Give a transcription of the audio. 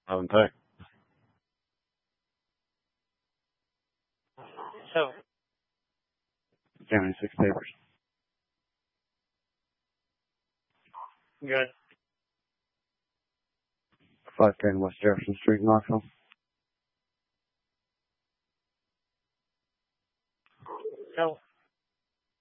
11 Tech. So, 76 papers. good. 510 West Jefferson Street, Knoxville. So,